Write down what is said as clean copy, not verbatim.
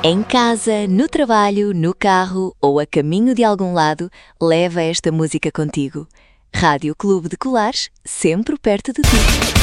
Em casa, no trabalho, no carro ou a caminho de algum lado, leva esta música contigo. Rádio Clube de Colares, sempre perto de ti.